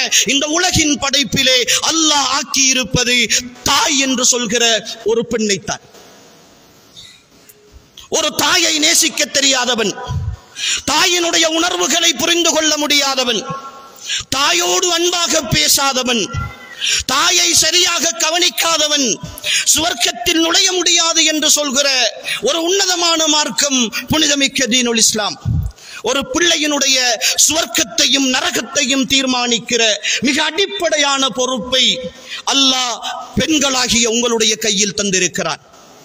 இந்த உலகின் படைப்பிலே அல்லாஹ் ஆக்கி இருப்பது தாய் என்று சொல்கிற ஒரு பெண்ணைத்தான். ஒரு தாயை நேசிக்க தெரியாதவன், தாயினுடைய உணர்வுகளை புரிந்து கொள்ள முடியாதவன், தாயோடு அன்பாக பேசாதவன், தாயை சரியாக கவனிக்காதவன் சுவர்க்கத்தில் நுழைய முடியாது என்று சொல்கிற ஒரு உன்னதமான மார்க்கம் புனிதமிக்க தீனுல் இஸ்லாம். ஒரு பிள்ளையினுடைய சுவர்க்கத்தையும் நரகத்தையும் தீர்மானிக்கிற மிக அடிப்படையான பொறுப்பை அல்லாஹ் பெண்களாகிய உங்களுடைய கையில் தந்திருக்கிறார்.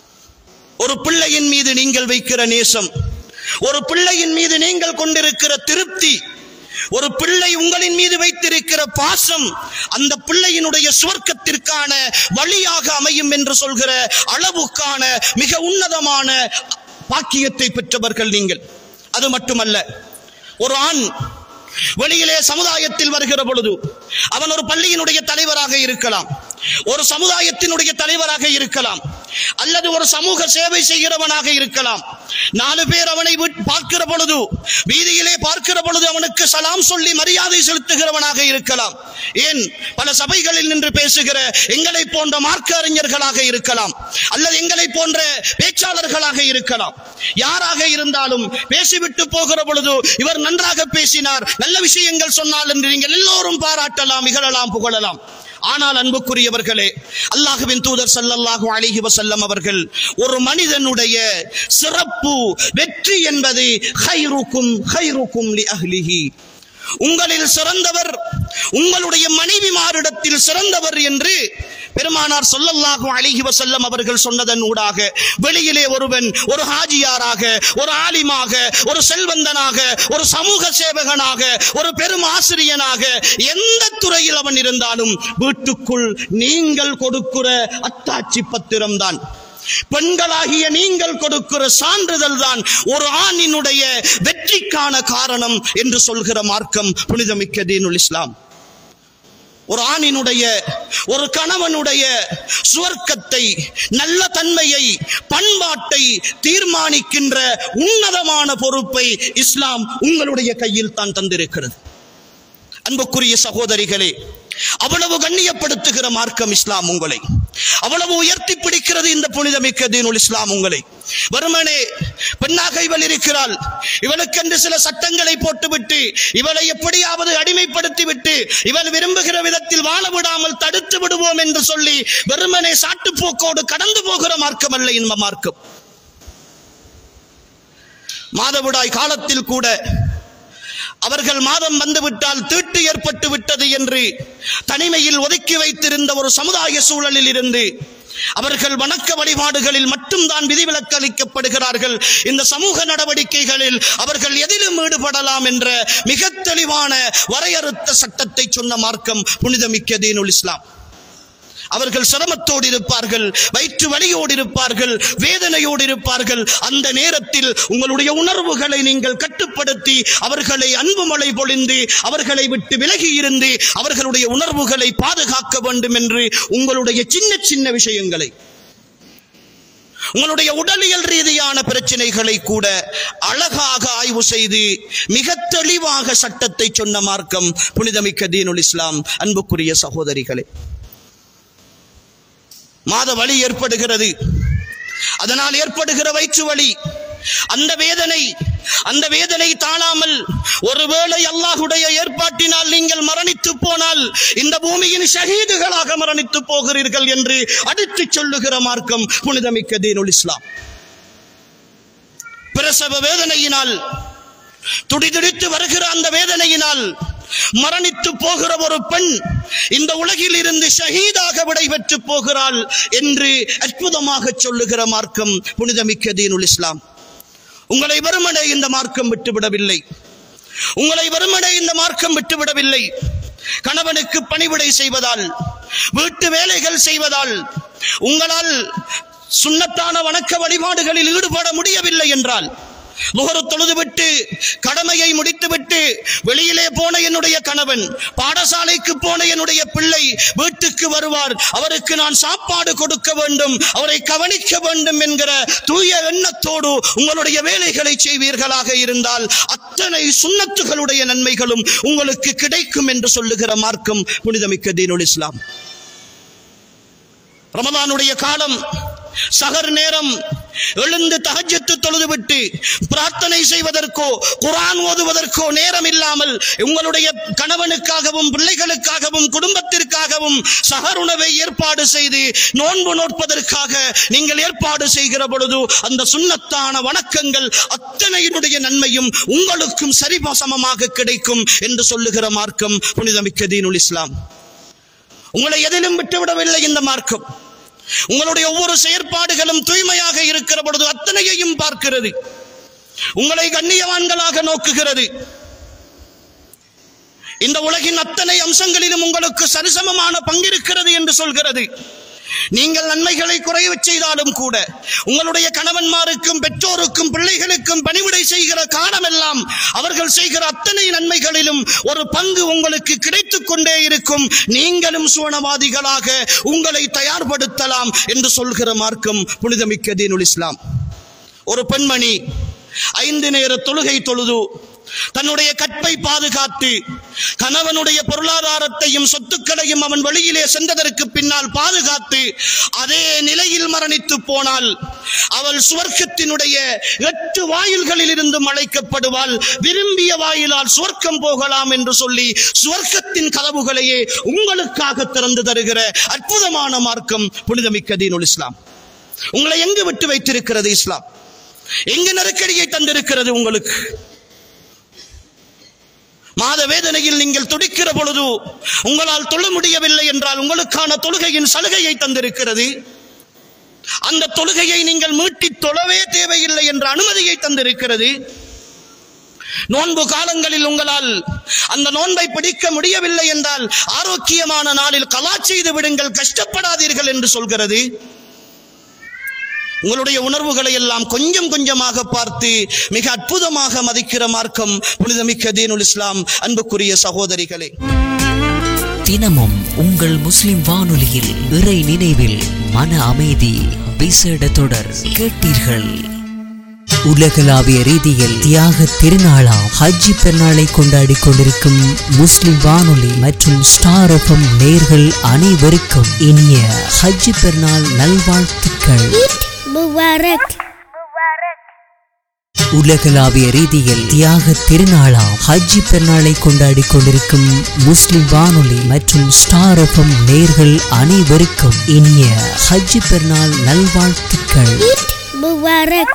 ஒரு பிள்ளையின் மீது நீங்கள் வைக்கிற நேசம், ஒரு பிள்ளையின் மீது நீங்கள் கொண்டிருக்கிற திருப்தி, ஒரு பிள்ளை உங்களின் மீது வைத்திருக்கிற பாசம் அந்த பிள்ளையினுடைய சுவர்க்கத்திற்கான வழியாக அமையும் என்று சொல்கிற அளவுக்கான மிக உன்னதமான பாக்கியத்தை பெற்றவர்கள் நீங்கள். அது மட்டுமல்ல, ஒரு ஆண் வெளியிலே சமுதாயத்தில் வருகிற பொழுது அவன் ஒரு பள்ளியினுடைய தலைவராக இருக்கலாம், ஒரு சமுதாயத்தினுடைய தலைவராக இருக்கலாம், அல்லது ஒரு சமூக சேவை செய்கிறவனாக இருக்கலாம். 4 பேர் அவனை பார்க்கிற பொழுது, வீதியிலே பார்க்கிற பொழுது அவனுக்கு சலாம் சொல்லி மரியாதை செலுத்துகிறவனாக இருக்கலாம். ஏன், பல சபைகளில் நின்று பேசுகிற எங்களை போன்ற மார்க்க அறிஞர்களாக இருக்கலாம், அல்லது எங்களை போன்ற பேச்சாளர்களாக இருக்கலாம். யாராக இருந்தாலும் பேசிவிட்டு போகிற பொழுது இவர் நன்றாக பேசினார், நல்ல விஷயங்கள் சொன்னால் என்று நீங்கள் எல்லோரும் பாராட்டலாம், இகழலாம், புகழலாம். ஆனால் அன்புக்குரியவர்களே, அல்லாஹ்வின் தூதர் ஸல்லல்லாஹு அலைஹி வஸல்லம் அவர்கள் ஒரு மனிதனுடைய சிறப்பு வெற்றி என்பது கைருக்கும் கைருக்கும் லி அஹ்லிஹி, உங்களில் சிறந்தவர் உங்களுடைய மனைவிமாரிடத்தில் சிறந்தவர் என்று பெருமானார் ஸல்லல்லாஹு அலைஹி வஸல்லம் அவர்கள் சொன்னதன் ஊடாக வெளியிலே ஒருவன் ஒரு ஹாஜியாராக, ஒரு ஆலிமாக, ஒரு செல்வந்தனாக, ஒரு சமூக சேவகனாக, ஒரு பெரும் ஆசிரியனாக, எந்த துறையில் அவன் இருந்தாலும் வீட்டுக்குள் நீங்கள் கொடுக்கிற அத்தாட்சி பத்திரம் தான், பெண்களாகிய நீங்கள் கொடுக்கிற சான்றிதழ் தான் ஒரு ஆணினுடைய வெற்றிக்கான காரணம் என்று சொல்கிற மார்க்கம் புனிதமிக்க தீனுல் இஸ்லாம். ஒரு ஆணினுடைய, ஒரு கணவனுடைய சுவர்க்கத்தை, நல்ல தன்மையை, பண்பாட்டை தீர்மானிக்கின்ற உன்னதமான பொறுப்பை இஸ்லாம் உங்களுடைய கையில் தான் தந்திருக்கிறது. அன்புக்குரிய சகோதரிகளே, அவ்வளவு கண்ணியப்படுத்துகிற மார்க்கம் இஸ்லாம் உங்களை, அவ்வளவு உயர்த்தி பிடிக்கிறது இந்த புனிதமிக்க தீனுல் இஸ்லாம் உங்களை. வெறுமனே பெண்ணாக இவள் இருக்கிறாள், இவளுக்கென்று சில சட்டங்களை போட்டுவிட்டு இவளை எப்படியாவது அடிமைப்படுத்தி விட்டு இவள் விரும்புகிற விதத்தில் வாழ விடாமல் தடுத்து விடுவோம் என்று சொல்லி வெறுமனே சாட்டுப்போக்கோடு கடந்து போகிற மார்க்கம் அல்ல இந்த மார்க்கம். மாதவிடாய் காலத்தில் கூட அவர்கள் மாதம் வந்துவிட்டால் தீட்டு ஏற்பட்டு விட்டது என்று தனிமையில் ஒதுக்கி வைத்திருந்த ஒரு சமுதாய சூழலில் இருந்து அவர்கள் வணக்க வழிபாடுகளில் மட்டும்தான் விதிவிலக்கு அளிக்கப்படுகிறார்கள். இந்த சமூக நடவடிக்கைகளில் அவர்கள் எதிலும் ஈடுபடலாம் என்ற மிக தெளிவான வரையறுத்த சட்டத்தை சொன்ன மார்க்கம் புனிதமிக்க தீனுல் இஸ்லாம். அவர்கள் சிரமத்தோடு இருப்பார்கள், வயிற்று வலியோடு இருப்பார்கள், வேதனையோடு இருப்பார்கள். அந்த நேரத்தில் உங்களுடைய உணர்வுகளை நீங்கள் கட்டுப்படுத்தி அவர்களை அன்பு மழை பொழிந்து அவர்களை விட்டு விலகி இருந்து அவர்களுடைய உணர்வுகளை பாதுகாக்க வேண்டும் என்று உங்களுடைய சின்ன சின்ன விஷயங்களை, உங்களுடைய உடலியல் ரீதியான பிரச்சனைகளை கூட அழகாக ஆய்வு செய்து மிக தெளிவாக சட்டத்தை சொன்ன மார்க்கம் புனிதமிக்க தீனுல் இஸ்லாம். அன்புக்குரிய சகோதரிகளே, மாத வலி ஏற்படுகிறது, அதனால் ஏற்படுகிற வயிற்று வலி, அந்த வேதனை தாழாமல் ஒருவேளை அல்லாஹ்வுடைய ஏற்பாட்டினால் நீங்கள் மரணித்து போனால் இந்த பூமியின் ஷஹீதுகளாக மரணித்து போகிறீர்கள் என்று அடித்து சொல்லுகிற மார்க்கம் புனிதமிக்க தீனுல் இஸ்லாம். பிரசவ வேதனையினால், துடிதுடித்து வருகிற அந்த வேதனையினால் மரணித்து போகிற ஒரு பெண் இந்த உலகில் இருந்து ஷஹீதாக விடைபெற்று போகிறாள் என்று அற்புதமாக சொல்லுகிற மார்க்கம் புனிதமிக்க தீனுல் இஸ்லாம். உங்களை வெறுமனே இந்த மார்க்கம் விட்டுவிடவில்லை, உங்களை வெறுமனே இந்த மார்க்கம் விட்டுவிடவில்லை. கணவனுக்கு பணிவிடை செய்வதால், வீட்டு வேலைகள் செய்வதால் உங்களால் சுன்னத்தான வணக்க வழிபாடுகளில் ஈடுபட முடியவில்லை என்றால் லுஹர் தொழுதுவிட்டு கடமையை முடித்துவிட்டு வெளியிலே போன என்னுடைய கணவன், பாடசாலைக்கு போன என்னுடைய பிள்ளை வீட்டுக்கு வருவார், அவருக்கு நான் சாப்பாடு கொடுக்க வேண்டும், அவரை கவனிக்க வேண்டும் என்கிற தூய எண்ணத்தோடு உங்களுடைய வேலைகளை செய்வீர்களாக இருந்தால் அத்தனை சுன்னத்துகளுடைய நன்மைகளும் உங்களுக்கு கிடைக்கும் என்று சொல்லுகிற மார்க்கம் புனிதமிக்க தீனுல் இஸ்லாம். ரமலானுடைய காலம், சஹர் நேரம், எழுந்து தஹஜ்ஜத் தொழுதுவிட்டு பிரார்த்தனை செய்வதற்கோ குர்ஆன் ஓதுவதற்கோ நேரம் இல்லாமல் உங்களுடைய கணவனுக்காகவும் பிள்ளைகளுக்காகவும் குடும்பத்திற்காகவும் சஹர் உணவை ஏற்பாடு செய்து நோன்பு நோற்பதற்காக நீங்கள் ஏற்பாடு செய்கிற பொழுது அந்த சுன்னத்தான வணக்கங்கள் அத்தனையினுடைய நன்மையும் உங்களுக்கும் சரிசமமாக கிடைக்கும் என்று சொல்லுகிற மார்க்கம் புனிதமிக்க தீனுல் இஸ்லாம். உங்களை எதிலும் விட்டுவிடவில்லை இந்த மார்க்கம். உங்களுடைய ஒவ்வொரு செயற்பாடுகளும் தூய்மையாக இருக்கிற பொழுது அத்தனையையும் பார்க்கிறது, உங்களை கண்ணியவான்களாக நோக்குகிறது. இந்த உலகின் அத்தனை அம்சங்களிலும் உங்களுக்கு சரிசமமான பங்கிருக்கிறது என்று சொல்கிறது. நீங்கள் நன்மைகளை குறைவு செய்தாலும் கூட உங்களுடைய கணவன்மாருக்கும் பெற்றோருக்கும் பிள்ளைகளுக்கும் பணிவிடை செய்கிற காலமெல்லாம் அவர்கள் செய்கிற அத்தனை நன்மைகளிலும் ஒரு பங்கு உங்களுக்கு கிடைத்துக் கொண்டே இருக்கும். நீங்களும் சுவனவாதிகளாக உங்களை தயார்படுத்தலாம் என்று சொல்கிற மார்க்கம் புனிதமிக்க தீனுல் இஸ்லாம். ஒரு பெண்மணி 5 நேர தொழுகை தொழுது தன்னுடைய கற்பை பாதுகாத்து கணவனுடைய பொருளாதாரத்தையும் சொத்துக்களையும் அவன் வெளியிலே சென்றதற்கு பின்னால் பாதுகாத்து அதே நிலையில் மரணித்து போனால் அவள் சுவர்க்கத்தினுடைய 8 வாயில்களில் இருந்து அழைக்கப்படுவாள். விரும்பிய வாயிலால் சுவர்க்கம் போகலாம் என்று சொல்லி சுவர்க்கத்தின் கதவுகளையே உங்களுக்காக திறந்து தருகிற அற்புதமான மார்க்கம் புனிதமிக்க தீனுல் இஸ்லாம். உங்களை எங்கு விட்டு வைத்திருக்கிறது இஸ்லாம்? எங்கு நெருக்கடியை தந்திருக்கிறது உங்களுக்கு? மாத வேதனையில் நீங்கள் துடிக்கிற பொழுது உங்களால் தொழ முடியவில்லை என்றால் உங்களுக்கான தொழுகையின் சலுகையை தந்திருக்கிறது. அந்த தொழுகையை நீங்கள் மீட்டி தொழவே தேவையில்லை என்ற அனுமதியை தந்திருக்கிறது. நோன்பு காலங்களில் உங்களால் அந்த நோன்பை பிடிக்க முடியவில்லை என்றால் ஆரோக்கியமான நாளில் கலா செய்து விடுங்கள், கஷ்டப்படாதீர்கள் என்று சொல்கிறது. உங்களுடைய உணர்வுகளை எல்லாம் கொஞ்சம் கொஞ்சமாக பார்த்து மிக அற்புதமாக மதிக்கிற மார்க்கம் புனிதமிக்க தீனுல் இஸ்லாம். அன்புக்குரிய சகோதரிகளே, தினமும் உங்கள் முஸ்லிம் வானொலியில் இறை நினைவில் மன அமைதி விசேட தொடர் கேட்டீர்கள். உலகளாவிய ரீதியில் தியாக திருநாளாம் ஹஜ்ஜி பெருநாளை கொண்டாடி கொண்டிருக்கும் முஸ்லிம் வானொலி மற்றும் ஸ்டார் எஃப்எம் நேயர்கள் அனைவருக்கும் இனிய ஹஜ்ஜி பெருநாள் நல்வாழ்த்துக்கள். முபாரக். உலகளாவிய ரீதியில் தியாக திருநாளாம் ஹஜ்ஜி பெருநாளை கொண்டாடி கொண்டிருக்கும் முஸ்லிம் வானொலி மற்றும் ஸ்டார் எஃப்எம் நேயர்கள் அனைவருக்கும் இனிய ஹஜ்ஜி பெருநாள் நல்வாழ்த்துக்கள். முபாரக்.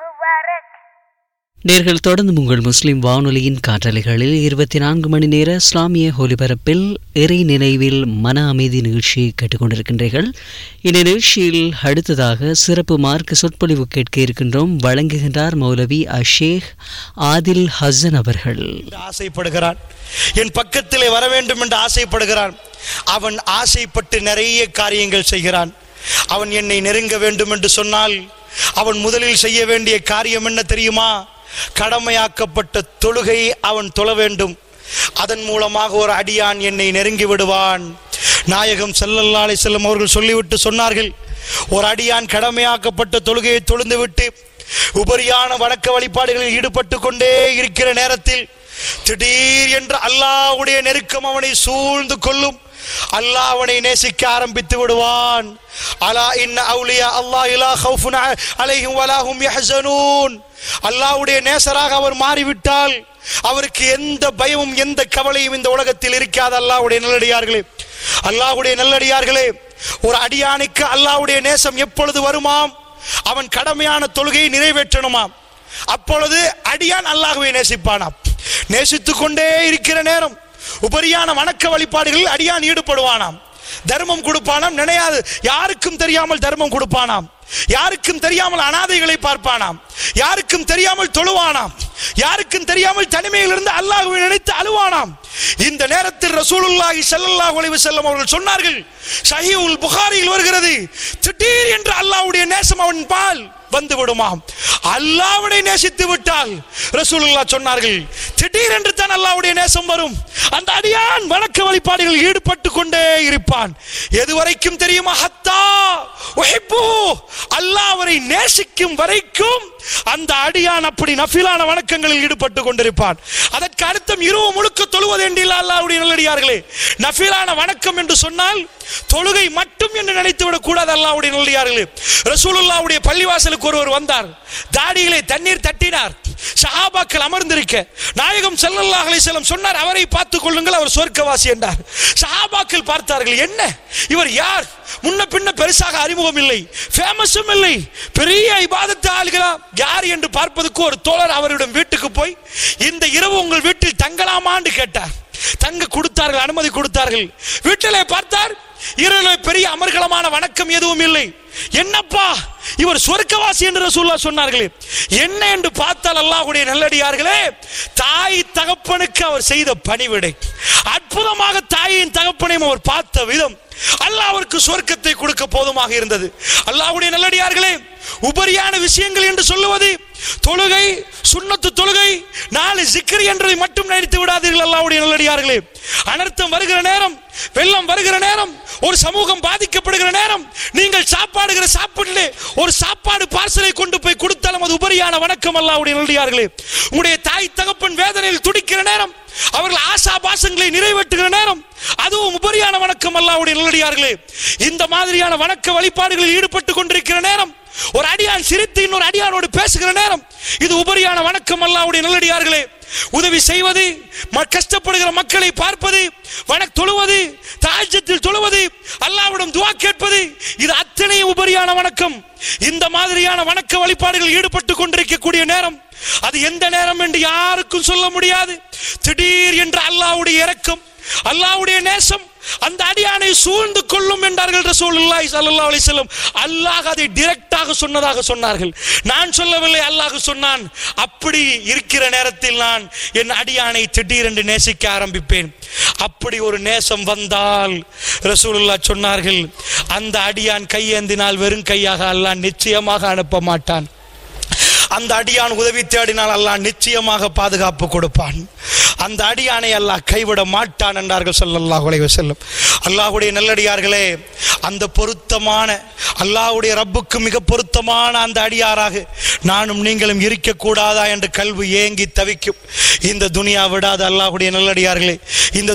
நேர்கள் தொடர்ந்து உங்கள் முஸ்லிம் வானொலியின் காற்றலைகளில் 24 மணி நேர இஸ்லாமிய ஒலிபரப்பில் இறை நினைவில் மன அமைதி நிகழ்ச்சியை கேட்டுக்கொண்டிருக்கின்றீர்கள். இந்த நிகழ்ச்சியில் அடுத்ததாக சிறப்பு மார்க்க சொற்பொழிவு கேட்க இருக்கின்றோம். வழங்குகின்றார் மௌலவி அஷேக் ஆதில் ஹசன் அவர்கள். ஆசைப்படுகிறான், என் பக்கத்திலே வர வேண்டும் என்று ஆசைப்படுகிறான். அவன் ஆசைப்பட்டு நிறைய காரியங்கள் செய்கிறான். அவன் என்னை நெருங்க வேண்டும் என்று சொன்னால் அவன் முதலில் செய்ய வேண்டிய காரியம் என்ன தெரியுமா? கடமையாக்கப்பட்ட தொழுகையை அவன் தொழ வேண்டும். அதன் மூலமாக ஒரு அடியான் என்னை நெருங்கி விடுவான். நாயகம் ஸல்லல்லாஹு அலைஹி வஸல்லம் அவர்கள் சொல்லிவிட்டு சொன்னார்கள், ஒரு அடியான் கடமையாக்கப்பட்ட தொழுகையை தொழுந்துவிட்டு உபரியான வணக்க வழிபாடுகளில் ஈடுபட்டு கொண்டே இருக்கிற நேரத்தில் திடீர் என்று அல்லாஹ்வுடைய நெருக்கம் அவனை சூழ்ந்து கொள்ளும். அல்லாஹ் அவனை நேசிக்க ஆரம்பித்து விடுவான். அலா இன்ன அவுலியா அல்லாஹ் லா கௌஃபுன் அலைஹிம் வலா ஹும் யஹ்ஸனூன். அல்லாஹ்வுடைய நேசராக அவர் மாறிவிட்டால் அவருக்கு எந்த பயமும் எந்த கவலையும் இந்த உலகத்தில் இருக்காது. அல்லாஹ்வுடைய நல்லடியார்களே, அல்லாஹ்வுடைய நல்லடியார்களே, ஒரு அடியானுக்கு அல்லாஹ்வுடைய நேசம் எப்பொழுது வருமாம்? அவன் கடமையான தொழுகையை நிறைவேற்றணுமாம். அப்பொழுது அடியான் அல்லாஹ்வை நேசிப்பானாம். நேசித்துக் கொண்டே இருக்கிற நேரம் உபரியான வணக்க வழிபாடுகளில் அடியான் ஈடுபடுவானாம். தர்மம் கொடுப்பானாம், நினையாது யாருக்கும் தெரியாமல் தர்மம் கொடுப்பானாம். யாருக்கும் தெரியாமல் அனாதைகளை பார்ப்பானாம். யாருக்கும் தெரியாமல் தொழுவானாம். யாருக்கும் தெரியாமல் தனிமையிலிருந்து அல்லாஹ்வை நினைத்து அழுவானாம். இந்த நேரத்தில் ரசூலுல்லாஹி ஸல்லல்லாஹு அலைஹி வஸல்லம் அவர்கள் சொன்னார்கள், ஸஹீஹுல் புகாரியில் வருகிறது, திடீர் என்று அல்லாஹ்வுடைய நேசம் அவன் பால் வந்து விடுமாம். அல்லாஹ்வை நேசித்து விட்டால் ரசூலுல்லாஹ் சொன்னார்கள், திடீரென்று தான் அல்லாஹ்வுடைய நேசம் வரும். அந்த அடியான் வணக்க வழிபாடுகளில் ஈடுபட்டு கொண்டே இருப்பான். எதுவரைக்கும் தெரியுமா? ஹத்தா உஹிப்பு, அல்லாஹ் அவரை நேசிக்கும் வரைக்கும் அந்த அடியான் அப்படி நஃபிலான வணக்கங்களில் ஈடுபட்டு கொண்டிருப்பான். அதற்கு அர்த்தம் இரவு முழுக்க தொழுவது என்றில்லை அல்லாஹ்வுடைய நல்லடியார்களே. நஃபிலான வணக்கம் என்று சொன்னால் தொழுகை மட்டும் என்று நினைத்து விடக் கூடாது அல்லாஹ்வுடைய நல்லடியார்களே. ரசூலுல்லாஹ்வுடைய பள்ளிவாசலுக்கு ஒருவர் வந்தார், தாடியிலே தண்ணீர் தட்டினார். சஹாபாக்கள் அமர்ந்திருக்க நாயகம் ஸல்லல்லாஹு அலைஹி வஸல்லம் சொன்னார், அவரை பார்த்துக் கொள்ளுங்கள், அவர் சொர்க்கவாசி என்றார். சஹாபாக்கள் பார்த்தார்கள், என்ன இவர் யார்? முன்ன பின்ன பெருசாக அறிமுகம் இல்லை, ஃபேமஸும் இல்லை, பெரிய இபாதத்து ஆளுகளா யார் என்று பார்ப்பதற்கு ஒரு தோழர் அவரிடம் வீட்டுக்கு போய், இந்த இரவு உங்கள் வீட்டில் தங்கலாமான்னு கேட்டார். தங்க கொடுத்தார்கள், அனுமதி கொடுத்தார்கள். வீட்டிலே பார்த்தார், இரவில் பெரிய அமர்கலமான வணக்கம் எதுவும் இல்லை. என்னப்பா இவர் சொர்க்கவாசி என்று ரசூலுல்லாஹ் சொன்னார்களே, என்ன என்று பார்த்தால் அல்லாஹ்வுடைய நல்லடியார்களே, தாய் தகப்பனுக்கு அவர் செய்த பணிவிடை, அற்புதமாக தாயின் தகப்பனையும் அவர் பார்த்த விதம், அல்லாஹ் அவருக்கு சொர்க்கத்தை கொடுக்க போதுமாக இருந்தது. அல்லாஹ்வுடைய நல்லடியார்களே, உபரியான விஷயங்கள் என்று சொல்லுவது தொழுகை, சுன்னத்து தொழுகை, 4 ஜிக்ர் என்றதை மட்டும் நினைத்து விடாதீர்கள் அல்லாஹ்வுடைய நல்லடியார்களே. அனர்த்தம் வருகிற நேரம், வெள்ளம் வருகிற நேரம், ஒரு சமூகம் பாதிக்கப்படுகிற நேரம், நீங்கள் சாப்பாடுகிற சாப்பாட்டிலே ஒரு சாப்பாடு பார்சலை கொண்டு போய் கொடுத்தாலும் அது உபரியான வணக்கம் அல்லாஹ்வுடைய நல்லடியார்களே. உங்களுடைய தாய் தகப்பன் வேதனையில் துடிக்கிற நேரம், அவர்கள் ஆசா பாசங்களை நிறைவேற்றுகிற நேரம், அதுவும் உபரியான வணக்கம் அல்லாஹ்வுடைய நல்லடியார்களே. இந்த மாதிரியான வணக்க வழிபாடுகளில் ஈடுபட்டு கொண்டிருக்கிற நேரம், ஒரு அடியான் சிரித்து இன்னொரு அடியானோடு பேசுகிற நேரம், இது உபரியான வணக்கம் அல்லாஹ்வுடைய நல்லடியார்களே. உதவி செய்வது, கஷ்டப்படுகிற மக்களை பார்ப்பது, தொழுவது, தஹஜ்ஜுதில் தொழுவது, அல்லாஹ்விடம் துஆ கேட்பது, இது அத்தனை உபரியான வணக்கம். இந்த மாதிரியான வணக்க வழிபாடுகளில் ஈடுபட்டு கொண்டிருக்கக்கூடிய நேரம், அது எந்த நேரம் என்று யாருக்கும் சொல்ல முடியாது. திடீர் என்று அல்லாஹ்வுடைய இரக்கம், அல்லாஹ்வுடைய நேசம் அந்த அடியானை சூழ்ந்து கொள்ளும் என்றார்கள் ரசூலுல்லாஹி ஸல்லல்லாஹு அலைஹி வஸல்லம். அல்லாஹ் அதை டைரக்டாக சொன்னதாக சொன்னார்கள், நான் சொல்லவில்லை, அல்லாஹ் சொன்னான். அப்படி இருக்கிற நேரத்தில் நான் என் அடியானை திடீரென்று நேசிக்க ஆரம்பிப்பேன். அப்படி ஒரு நேசம் வந்தால் ரசூலுல்லாஹ் சொன்னார்கள், அந்த அடியான் கையேந்தினால் வெறும் கையாக அல்லாஹ் நிச்சயமாக அனுப்ப மாட்டான். அந்த அடியான் உதவி தேடினால் அல்லாஹ் நிச்சயமாக பாதுகாப்பு கொடுப்பான். அந்த அடியானை அல்லாஹ் கைவிட மாட்டான் என்றார்கள் ஸல்லல்லாஹு அலைஹி வஸல்லம். அல்லாஹ்வுடைய நல்லடியார்களே, அந்த பொருத்தமான அல்லாஹ்வுடைய ரப்புக்கு மிக பொருத்தமான அந்த அடியாராக நானும் நீங்களும் இருக்கக்கூடாதா என்று கல்வி ஏங்கி தவிக்கும். இந்த துனியா விடாத அல்லாஹ்வுடைய நல்லடியார்களே, இந்த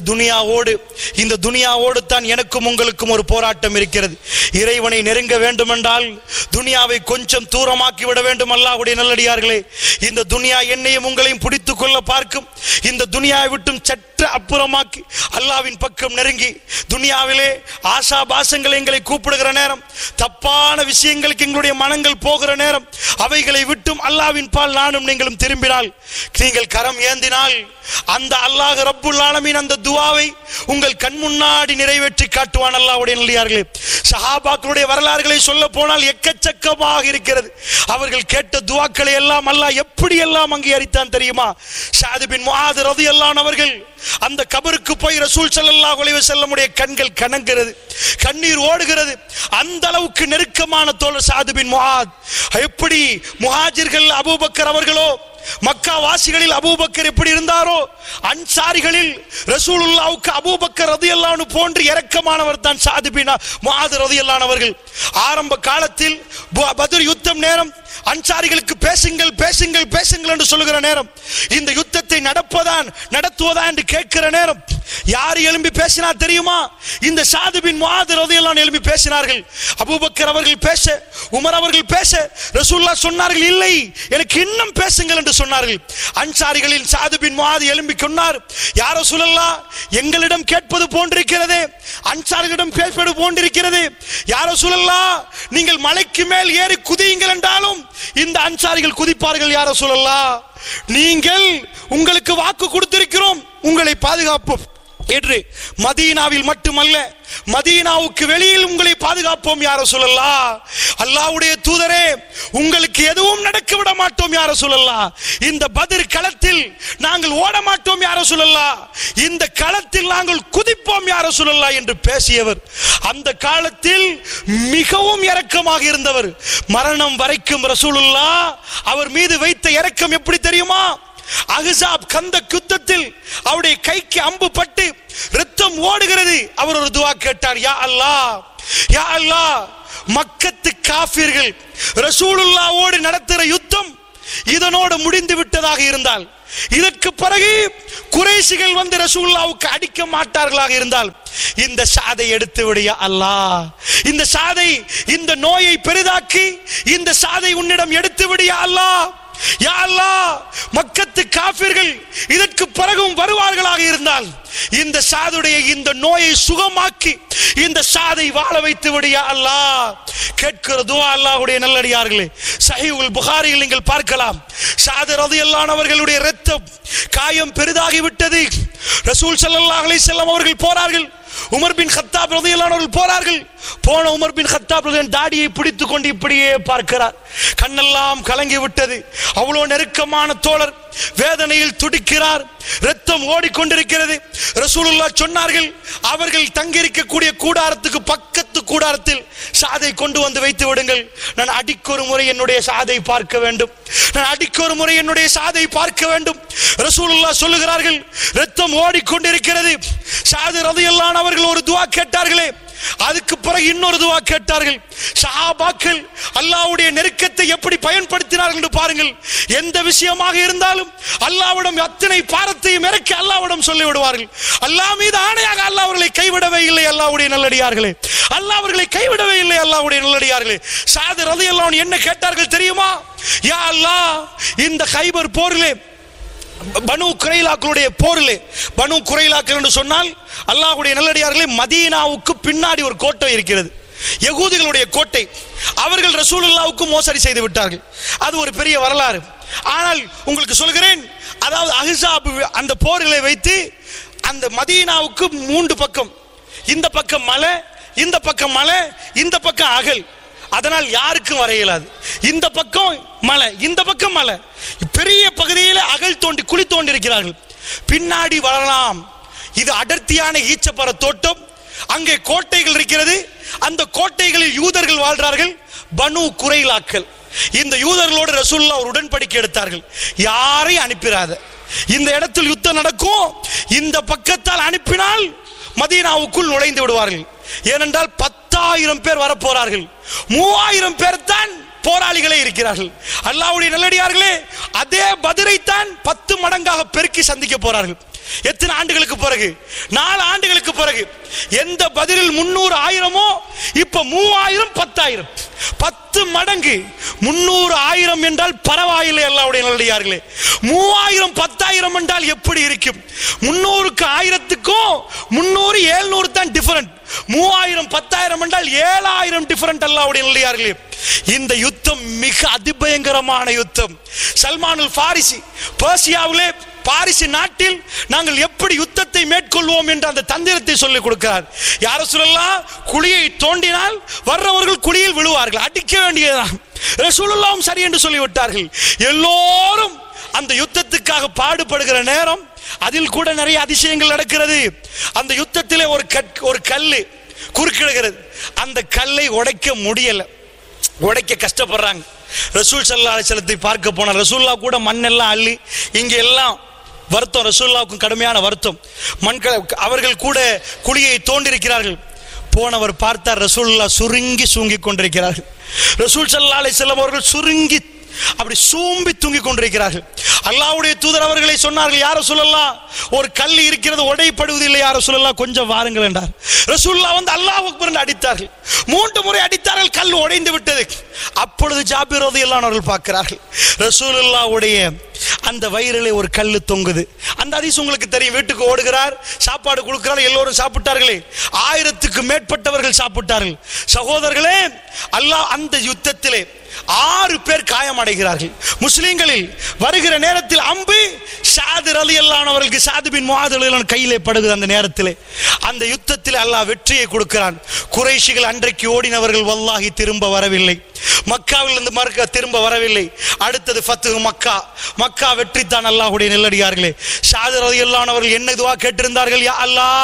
துனியாவோடு தான் எனக்கும் உங்களுக்கும் ஒரு போராட்டம் இருக்கிறது. இறைவனை நெருங்க வேண்டுமென்றால் துனியாவை கொஞ்சம் தூரமாக்கி விட வேண்டும் அல்லாஹ்வுடைய நல்லடியார்களே. இந்த துனியா என்னையும் உங்களையும் பிடித்துக் கொள்ள பார்க்கும். இந்த துனியாவை விட்டும் சற்று அப்புறமாக்கி அல்லாஹ்வின் பக்கம் நெருங்கி, துனியாவிலே ஆசா பாசங்கள் எங்களை கூப்பிடுகிற நேரம், தப்பான விஷயங்களுக்கு எங்களுடைய மனங்கள் போகிற நேரம், அவைகளை விட்டும் அல்லாஹ்வின் பால் நானும் நீங்களும் திரும்பினால், நீங்கள் கரம் ஏந்தினால் அந்த அல்லாஹ் ரப்புல் ஆலமீன் அந்த துஆவை உங்கள் கண் முன்னாடி நிறைவேற்றி காட்டுவான் அல்லாஹ்வுடைய நல்லடியார்களே. சஹாபாக்களுடைய வரலாறுகளை சொல்ல போனால் எக்கச்சக்கமாக இருக்கிறது. அவர்கள் கேட்ட துஆக்களை எல்லாம் அல்லாஹ் எப்படி எல்லாம் அங்கீகரித்தான் தெரியுமா? ஸஅத் பின் முஆத் ரலியல்லாஹு அன்ஹு அவர்கள் அந்த கபருக்கு போய் ரசூல் ஸல்லல்லாஹு அலைஹி வஸல்லமுடைய கண்கள் கனங்கிறது, கண்ணீர் ஓடுகிறது. அந்த அளவுக்கு நெருக்கமான தோழர் ஸஅத் பின் முஆத். எப்படி முஹாஜிர்கள் அபூபக்கர் அவர்களோ, மக்கா வாசிகளில் அபூபக்கர் எப்படி இருந்தாரோ, அன்சாரிகளில் ரசூலுல்லாஹ்வுக்கு அபூபக்கர் ரலியல்லாஹு அன்ஹு போன்று இரக்கமானவர் தான் ஸஅத் பின் முஆத் ரலியல்லாஹு அன்ஹு அவர்கள். ஆரம்ப காலத்தில் பத்ர் யுத்தம் நேரம் அன்சாரிகளுக்கு பேசுங்கள் பேசுங்கள் பேசுங்கள் என்று சொல்லுகிற நேரம், இந்த யுத்தத்தை நடத்துவதா என்று கேட்கிற நேரம் யார் எழும்பி பேசினார் தெரியுமா? இந்த ஸஅத் பின் முஆத் ரலியல்லாஹு அன்ஹு எழும்பி பேசினார்கள். அபூபக்கர் அவர்கள் பேச, உமர் அவர்கள் பேச, ரசூலுல்லாஹ் சொன்னார்கள், இல்லை எனக்கு இன்னும் பேசுங்கள் என்று சொன்னார்கள். அன்சாரிகளில் ஸஅத் பின் முஆத் எழும்பி சொன்னார், யா ரசூலல்லாஹ், எங்களிடம் கேட்பது போன்றிருக்கிறது, அன்சாரிகளிடம் கேட்பது போன்றிருக்கிறது. யா ரசூலல்லாஹ், நீங்கள் மலைக்கு மேல் ஏறி குதியுங்கள் என்றாலும் இந்த அன்சாரிகள் குதிப்பார்கள். யா ரசூலல்லாஹ், நீங்கள் உங்களுக்கு வாக்கு கொடுத்திருக்கிறோம் உங்களை பாதுகாப்போம் என்று. மதீனாவில் மட்டுமல்ல, மதீனாவுக்கு வெளியில் உங்களை பாதுகாப்போம் யா ரசூலல்லாஹ். அல்லாஹ்வுடைய தூதரே, உங்களுக்கு எதுவும் நடக்க விட மாட்டோம் யா ரசூலல்லாஹ். இந்த பத்ர் களத்தில் நாங்கள் ஓட மாட்டோம் யா ரசூலல்லாஹ். இந்த களத்தில் நாங்கள் குதிப்போம் யா ரசூலல்லாஹ் என்று பேசியவர், அந்த காலத்தில் மிகவும் இரக்கமாக இருந்தவர். மரணம் வரைக்கும் ரசூலுல்லாஹ் அவர் மீது வைத்த இரக்கம் எப்படி தெரியுமா? அஹ்ஸாப் கந்தக் யுத்தத்தில் அவருடைய கைக்கு அம்பு பட்டு இரத்தம் ஓடுகிறது. அவர் ஒரு துஆ கேட்டார், யா அல்லாஹ், யா அல்லாஹ், மக்கத்து காஃபிர்கள் ரசூலுல்லாஹ்வோடு நடத்துகிற யுத்தம் இதனோடு முடிந்து விட்டதாக இருந்தால், இதற்கு பிறகு குறைஷிகள் வந்து ரசூலுல்லாஹ்வுக்கு அடிக்க மாட்டார்களாக இருந்தால், இந்த சாதை எடுத்து விடு யா அல்லாஹ், இந்த சாதை, இந்த நோயை பெரிதாக்கி இந்த சாதை உன்னிடம் எடுத்து விடு யா அல்லாஹ், யா அல்லாஹ், மக்கத்து காஃபிர்கள் இதற்கு பிறகும் வருவார்களாக இருந்தால் இந்த சாதுடைய இந்த நோயை சுகமாக்கி இந்த சாதை வாழ வைத்து விடு யா அல்லாஹ். கேட்கிற துஆ அல்லாஹ்வுடைய நல்லடியார்களே, சஹீஹுல் புகாரியில் நீங்கள் பார்க்கலாம். சாத் ரலியல்லாஹு அன்ஹு அவர்களுடைய இரத்தம் காயம் பெரிதாகி விட்டது. ரசூல் ஸல்லல்லாஹு அலைஹி வஸல்லம் அவர்கள் போறார்கள். உமர் பின் கத்தாப் ரலியல்லாஹு அன்ஹு அவர்கள் போறார்கள். போன உமர் பின் கத்தாப் தாடியை பிடித்துக் கொண்டு இப்படியே பார்க்கிறார். கண்ணெல்லாம் கலங்கி விட்டது. அவ்வளவு நெருக்கமான தோழர் வேதனையில் துடிக்கிறார். இரத்தம் ஓடிக்கொண்டிருக்கிறது. ரசூலுல்லாஹ் சொன்னார்கள், அவர்கள் தங்கியிருக்கக்கூடிய கூடாரத்துக்கு பக்கத்து கூடாரத்தில் சாதை கொண்டு வந்து வைத்து விடுங்கள். நான் அடிக்கொரு முறை என்னுடைய சாதை பார்க்க வேண்டும், நான் அடிக்கொரு முறை என்னுடைய சாதை பார்க்க வேண்டும். ரசூலுல்லாஹ் சொல்லுகிறார்கள், இரத்தம் ஓடிக்கொண்டிருக்கிறது. சாது ரலியல்லாஹு அன்ஹு அவர்கள் ஒரு துஆ கேட்டார்களே, அதுக்கு பிறகு இன்னொரு துஆ கேட்டார்கள். சஹாபாக்கள் அல்லாஹ்வுடைய நெருக்கத்தை எப்படி பயன்படுத்தினார்கள் என்று பாருங்கள். எந்த விஷயமாக இருந்தாலும் அல்லாஹ்விடம் அத்தனை பாரத்தையும் இறக்கி அல்லாஹ்விடம் சொல்லி விடுவார்கள். அல்லாஹ் மீது ஆணையாக அல்லாஹ் அவர்களை கைவிடவே இல்லை. அல்லாஹ்வுடைய நல்லடியார்களே, அல்லாஹ் அவர்களை கைவிடவே இல்லை. அல்லாஹ்வுடைய நல்லடியார்களே, சாத் ரலியல்லாஹு அன்ஹு என்ன கேட்டார்கள் தெரியுமா? யா அல்லாஹ், இந்த கைபர் போரிலே, பனு குறைலாக்களுடைய போரிலே, பனு குறைலாக்கள் என்று சொன்னால் அல்லாஹ்வுடைய நல்லடியார்களே, மதீனாவுக்கு பின்னாடி ஒரு கோட்டை இருக்கிறது, யகூதிகளுடைய கோட்டை. அவர்கள் ரசூலுல்லாஹ்வுக்கு மோசடி செய்து விட்டார்கள். அது ஒரு பெரிய வரலாறு. ஆனால் உங்களுக்கு சொல்கிறேன், அதாவது அஹ்ஸாப் அந்த போரிலே வைத்து அந்த மதீனாவுக்கு 3 பக்கம், இந்த பக்கம் மலை, இந்த பக்கம் மலை, இந்த பக்கம் அகல். அதனால் யாருக்கும் வர இயலாது. இந்த பக்கம் மலை, இந்த பக்கம் மலை, பெரிய பகுதியில் அகல் தோண்டி குழி தோண்டி இருக்கிறார்கள். பின்னாடி வரலாம். இது அடர்த்தியான ஈச்சப்பர தோட்டம். அங்கே கோட்டைகள் இருக்கிறது. அந்த கோட்டைகளில் யூதர்கள் வாழ்றார்கள், பனு குறைலாக்கள். இந்த யூதர்களோடு ரசூலுல்லாஹ் ஒரு உடன்படிக்கை எடுத்தார்கள், யாரையும் அனுப்பிராத, இந்த இடத்தில் யுத்தம் நடக்கும், இந்த பக்கத்தால் அனுப்பினால் மதீனாவுக்குள் நுழைந்து விடுவார்கள். ஏனென்றால் 10,000 பேர் வரப்போறார்கள், 3000 பேர் தான் போராளிகளே இருக்கிறார்கள். அல்லாஹ்வுடைய நல்லடியார்களே, அதே பத்ரை தான் 10 மடங்காக பெருக்கி சந்திக்க போறார்கள். எத்தனை ஆண்டுகளுக்கு பிறகு? 4 ஆண்டுகளுக்கு பிறகு. எந்த பதிலில் 300 ஆயிரமோ இப்ப 3000 10,000, 10 மடங்கு. 300 1000 என்றால் பரவாயில்லை. அல்லாஹ்வுடைய நல்லடியார்களே, 3000 10,000 என்றால் எப்படி இருக்கும்? 300க்கு 1000க்கும் 300 700 தான் டிஃபரண்ட். 3000 10,000 என்றால் 7000 டிஃபரண்ட். அல்லாஹ்வுடைய நல்லடியார்களே, இந்த யுத்தம் மிக அதிபயங்கரமான யுத்தம். சல்மானுல் ஃபாரிசி பெர்சியாவிலே, பாரிசு நாட்டில் நாங்கள் எப்படி யுத்தத்தை மேற்கொள்வோம் என்ற அந்த தந்திரத்தை சொல்லிக் கொடுக்கிறார். யார சொல்லலாம், குழியை தோண்டினால் வர்றவர்கள் குழியில் விழுவார்கள், அடிக்க வேண்டியதுதான். ரசூலுல்லாஹ்வும் சரி என்று சொல்லிவிட்டார்கள். எல்லோரும் அந்த யுத்தத்துக்காக பாடுபடுகிற நேரம் அதில் கூட நிறைய அதிசயங்கள் நடக்கிறது. அந்த யுத்தத்திலே ஒரு கல்லு குறுக்கிடுகிறது. அந்த கல்லை உடைக்க முடியல, உடைக்க கஷ்டப்படுறாங்க. ரசூல் ஸல்லல்லாஹு அலைஹி வஸல்லத்தை பார்க்க போன ரசூலுல்லாஹ் கூட மண்ணெல்லாம் அள்ளி, இங்கே எல்லாம் வருத்தம், ரசூலுல்லாஹ்வுக்கும் கடுமையான வருத்தம். அவர்கள் கூட குழியை தோண்டிருக்கிறார்கள். போனவர் பார்த்தார், ரசூலுல்லாஹ் சுருங்கி சூங்கிக் கொண்டிருக்கிறார்கள். ரசூல் ஸல்லல்லாஹு அலைஹி வஸல்லம் அவர்கள் சுருங்கி அப்படி சூம்பி தூங்கிக் கொண்டிருக்கிறார்கள். அல்லாஹ்வுடைய தூதர் அவர்களை சொன்னார்கள், யார சொல்லலாம், ஒரு கல் இருக்கிறது உடைப்படுவதில்லை, யார சொல்லலாம், கொஞ்சம் வாருங்கள் என்றார். ரசூலுல்லாஹ் வந்து அல்லாஹ் அக்பர் என்று அடித்தார்கள். 3 முறை அடித்தார்கள், கல் உடைந்து விட்டது. அப்பொழுது ஜாபிர் ரலியல்லாஹு அன்ஹு அவர்கள் பார்க்கிறார்கள், ரசூலுல்லாஹ்வுடைய அந்த வயிறிலே ஒரு கல்லு தொங்குது. அந்த ஹதீஸ் உங்களுக்கு தெரியும். வீட்டுக்கு ஓடுகிறார், சாப்பாடு கொடுக்கிறார், எல்லோரும் சாப்பிட்டார்களே, 1000க்கு மேற்பட்டவர்கள் சாப்பிட்டார்கள். சகோதரர்களே, அல்லாஹ் அந்த யுத்தத்திலே 6 பேர் காயமடைகிறார்கள். முஸ்லிம்களில் வருகிற நேரத்தில் அம்பு சாத் ரலியல்லாஹு அன்ஹு அவர்களுக்கு, சாத் பின் முஆத் ரலியல்லாஹு அன்ஹு கையிலே படுகிறது. அந்த நேரத்திலே அந்த யுத்தத்தில் அல்லாஹ் வெற்றியை கொடுக்கிறான். குறைஷிகள் அன்றைக்கு ஓடினவர்கள் வல்லாஹி திரும்ப வரவில்லை, மக்காவிலிருந்து திரும்ப வரவில்லை. அடுத்தது ஃபத்ஹு மக்கா, மக்கா வெற்றி தான். அல்லாஹ்வுடைய நல்லடியார்களே, சாத் ரலியல்லாஹு அன்ஹு அவர்கள் என்ன துஆ கேட்டிருந்தார்கள்? யா அல்லாஹ்,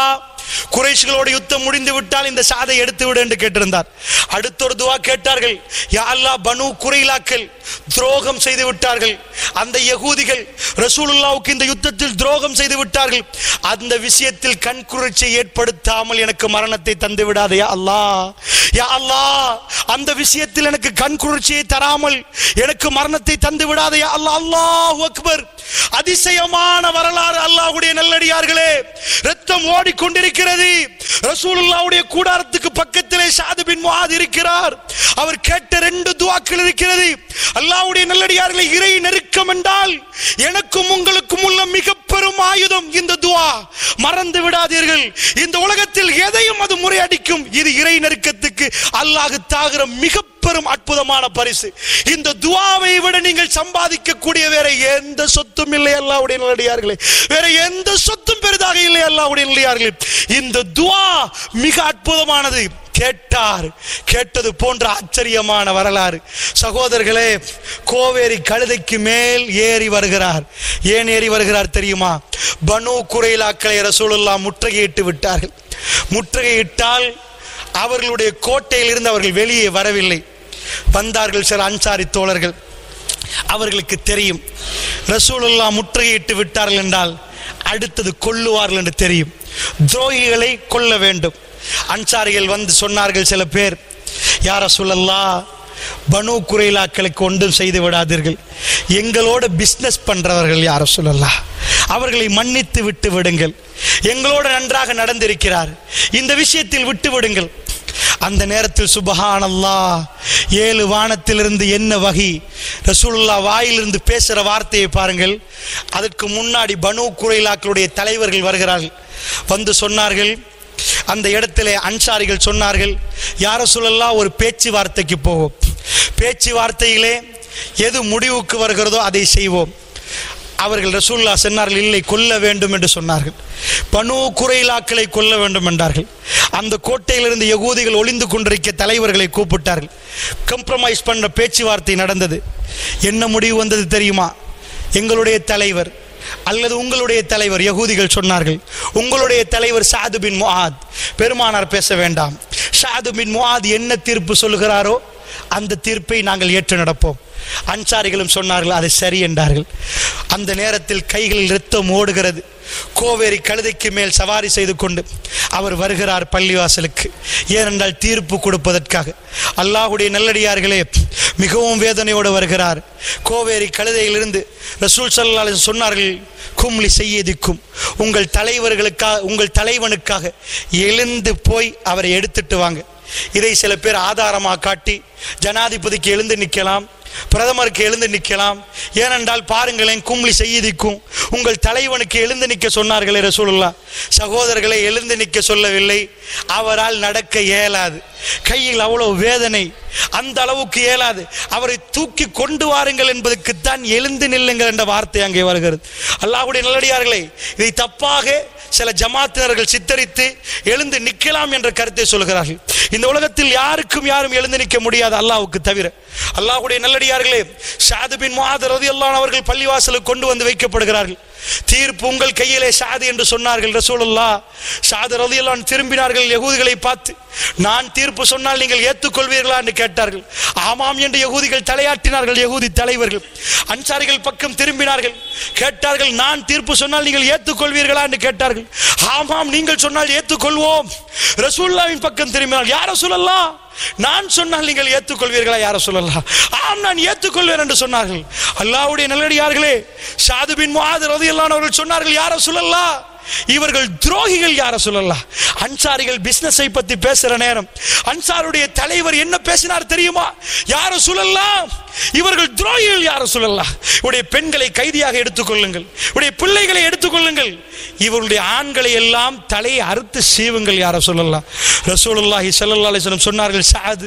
குறைஷிகளோடு யுத்தம் முடிந்து விட்டால் இந்த சாதை எடுத்து விடு என்று கேட்டிருந்தார். அடுத்த ஒரு துவா கேட்டார்கள், யா அல்லாஹ் பனு குறைலாக்கள் துரோகம் செய்து விட்டார்கள், அந்த யகூதிகள் ரசூலுல்லாஹ்வுக்கு இந்த யுத்தத்தில் துரோகம் செய்து விட்டார்கள், அந்த விஷயத்தில் கண்குளிர்ச்சியை ஏற்படுத்தாமல் எனக்கு மரணத்தை தந்து விடாதே யா அல்லாஹ், யா அல்லாஹ் அந்த விஷயத்தில் எனக்கு கண்குளிர்ச்சியை தராமல் எனக்கு மரணத்தை தந்து விடாதே யா அல்லாஹ். அல்லாஹு அக்பர். அதிசயமான வரலாறு அல்லாஹ்வுடைய நல்லடியார்களே. ரத்தம் ஓடிக்கொண்டிருக்கிறது. ரசூலுல்லாஹ்வுடைய கூடாரத்துக்கு பக்கத்திலே ஸஅத் பின் முஆத் இருக்கிறார். அவர் கேட்ட 2 துஆக்கள் இருக்கிறது. அல்லாஹ்வுடைய நல்லடியார்களே, இறை நெருக்கம் என்றால் எனக்கும் உங்களுக்கும் உள்ள மிக பெரும் ஆயுதம் இந்த துஆ. மறந்து விடாதீர்கள். இந்த உலகத்தில் எதையும் அது முறையடிக்கும். இது இறை நெருக்கத்துக்கு அல்லாஹ் தாகிற மிக பெரும் அற்புதமான பரிசு. இந்த துஆவை விட நீங்கள் சம்பாதிக்க கூடிய வேற எந்த சொத்தும் இல்லை அல்லாஹ்வுடைய நல்லடியார்களே. வேற எந்த சொத்தும் பெரிதாக இல்லை அல்லாஹ்வுடைய நல்லடியார்களே. இந்த துஆ மிக அற்புதமானது. கேட்டார். கேட்டது போன்ற ஆச்சரியமான வரலாறு. சகோதரர்களே, கோவேரி கழுதைக்கு மேல் ஏறி வருகிறார். ஏன் ஏறி வருகிறார் தெரியுமா? பனு குறைலாக்களை ரசூலுல்லாஹ் முற்றுகையிட்டு விட்டார்கள். முற்றுகையிட்டால் அவர்களுடைய கோட்டையில் இருந்து அவர்கள் வெளியே வரவில்லை. வந்தார்கள் சில அன்சாரி தோழர்கள். அவர்களுக்கு தெரியும் ரசூலுல்லாஹ் முற்றுகையிட்டு விட்டார்கள் என்றால் அடுத்தது கொல்லுவார்கள் என்று தெரியும். துரோகிகளை கொல்ல வேண்டும். அன்சாரிகள் வந்து சொன்னார்கள் சில பேர், யா ரசூலல்லாஹ் பனு குறைலாக்களுக்கு ஒன்றும் செய்து விடாதீர்கள், எங்களோட பிஸ்னஸ் பண்றவர்கள் யா ரசூலல்லாஹ், அவர்களை மன்னித்து விட்டு விடுங்கள், எங்களோட நன்றாக நடந்திருக்கிறார், இந்த விஷயத்தில் விட்டு விடுங்கள். அந்த நேரத்தில் சுப்ஹானல்லாஹ் 7 வானத்திலிருந்து என்ன வகி ரசூலுல்லாஹ் வாயிலிருந்து பேசுகிற வார்த்தையை பாருங்கள். அதற்கு முன்னாடி பனு குறைலாக்களுடைய தலைவர்கள் வருகிறார்கள். வந்து சொன்னார்கள், அந்த இடத்திலே அன்சாரிகள் சொன்னார்கள், யா ரசூலல்லாஹ் ஒரு பேச்சுவார்த்தைக்கு போவோம், பேச்சுவார்த்தையிலே எது முடிவுக்கு வருகிறதோ அதை செய்வோம். அவர்கள் ரசூலுல்லாஹ் சொன்னார்கள், இல்லை கொல்ல வேண்டும் என்று சொன்னார்கள். பனு குறைலாக்களை கொல்ல வேண்டும் என்றார்கள். அந்த கோட்டையிலிருந்து யகூதிகள் ஒளிந்து கொண்டிருக்க தலைவர்களை கூப்பிட்டார்கள். கம்ப்ரமைஸ் பண்ற பேச்சுவார்த்தை நடந்தது. என்ன முடிவு வந்தது தெரியுமா? எங்களுடைய தலைவர் அல்லது உங்களுடைய தலைவர், யகூதிகள் சொன்னார்கள், உங்களுடைய தலைவர் ஸஅத் பின் முஆத், பெருமானார் பேச வேண்டாம், ஸஅத் பின் முஆத் என்ன தீர்ப்பு சொல்கிறாரோ அந்த தீர்ப்பை நாங்கள் ஏற்று நடப்போம். அன்சாரிகளும் சொன்னார்கள், அது சரி என்றார்கள். அந்த நேரத்தில் கைகளில் இரத்தம் ஓடுகிறது. கோவேரி கழுதைக்கு மேல் சவாரி செய்து கொண்டு அவர் வருகிறார் பள்ளிவாசலுக்கு. ஏனென்றால் தீர்ப்பு கொடுப்பதற்காக. அல்லாஹ்வுடைய நல்லடியார்களே, மிகவும் வேதனையோடு வருகிறார். கோவேரி கழுதையிலிருந்து ரசூல் ஸல்லல்லாஹு அலைஹி வஸல்லம் சொன்னார்கள், கும்லி செய்யதிக்கும், உங்கள் தலைவர்களுக்காக, உங்கள் தலைவனுக்காக எழுந்து போய் அவரை எடுத்துட்டு வாங்க. இதை சில பேர் ஆதாரமாக காட்டி ஜனாதிபதிக்கு எழுந்து நிற்கலாம், பிரதமருக்கு எழுந்து நிற்கலாம். ஏனென்றால் பாருங்களேன், கும்லி செய்யதிக்கும், உங்கள் தலைவனுக்கு எழுந்து நிற்க சொன்னார்களே ரசூலுல்லாஹ். சகோதரர்களை, எழுந்து நிற்க சொல்லவில்லை, அவரால் நடக்க இயலாது, கையில் அவ்வளவு வேதனை, அந்த அளவுக்கு இயலாது, அவரை தூக்கி கொண்டு வாருங்கள் என்பதற்குத்தான் எழுந்து நில்லுங்கள் என்ற வார்த்தை அங்கே வருகிறது. அல்லாஹ்வுடைய நல்லடியார்களே, இதை தப்பாக சில ஜமாத்தினர்கள் சித்தரித்து எழுந்து நிற்கலாம் என்ற கருத்தை சொல்கிறார்கள். இந்த உலகத்தில் யாருக்கும் யாரும் எழுந்து நிற்க முடியாது அல்லாஹ்வுக்கு தவிர. அல்லாஹ்வுடைய நல்லடியார்களே, ஸஅத் பின் முஆத் ரலியல்லாஹு அன்ஹு அவர்கள் பள்ளிவாசலுக்கு கொண்டு வந்து வைக்கப்படுகிறார்கள். தீர்ப்பு உங்கள் கையிலே ஸஅத் என்று சொன்னார்கள் ரசூலுல்லாஹ். ஸஅத் ரலியல்லாஹு அன்ஹு திரும்பினார்கள் யகூதிகளை பார்த்து, நான் தீர்ப்பு சொன்னால் நீங்கள் ஏற்றுக்கொள்வீர்களா என்று கேட்டார்கள். ஆமாம் என்று யகூதிகள் தலையாட்டினார்கள். யகூதி தலைவர்கள் அன்சாரிகள் பக்கம் திரும்பினார்கள், கேட்டார்கள், நான் தீர்ப்பு சொன்னால் நீங்கள் ஏற்றுக்கொள்வீர்களா என்று கேட்டார்கள். ஆமாம், நீங்கள் சொன்னால் ஏற்றுக்கொள்வோம். ரசூலுல்லாஹ்வின் பக்கம் திரும்பினார்கள், யா ரசூலல்லாஹ், நான் சொன்னால் நீங்கள் ஏற்றுக்கொள்வீர்களா யா ரசூலல்லாஹ்? ஆம், நான் ஏற்றுக்கொள்வேன் என்று சொன்னார்கள். அல்லாஹ்வுடைய நல்லடியார்களே, ஸஅத் பின் முஆத் ரலியல்லாஹு அன்ஹு அவர்கள் சொன்னார்கள், யா ரசூலல்லாஹ், இவர்கள் துரோகிகள் யா ரசூலல்லாஹ். அன்சாரிகள் பிசினஸை பத்தி பேசுற நேரம் அன்சாருடைய தலைவர் என்ன பேசினார் தெரியுமா? யா ரசூலல்லாஹ், இவர்கள் துரோகிகள் யா ரசூலல்லாஹ். உடைய பெண்களை கைதியாக எடுத்துக்கொள்ளுங்கள், உடைய பிள்ளைகளை எடுத்துக்கொள்ளுங்கள், இவருடைய ஆண்களை எல்லாம் தலையை அறுத்து சீவுங்கள் யா ரசூலல்லாஹ். ரசூலுல்லாஹி ஸல்லல்லாஹு அலைஹி வஸல்லம் சொன்னார்கள், ஸஅத்